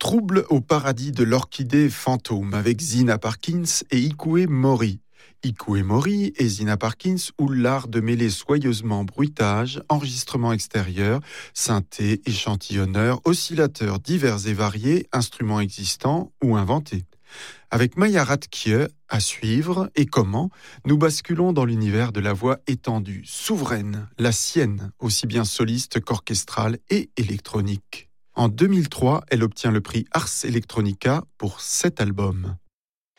Trouble au paradis de l'orchidée fantôme avec Zina Parkins et Ikue Mori. Ikue Mori et Zina Parkins ou l'art de mêler soyeusement bruitage, enregistrement extérieur, synthé, échantillonneur, oscillateurs divers et variés, instruments existants ou inventés. Avec Maya Radke à suivre et comment, nous basculons dans l'univers de la voix étendue, souveraine, la sienne, aussi bien soliste qu'orchestrale et électronique. En 2003, elle obtient le prix Ars Electronica pour 7 albums.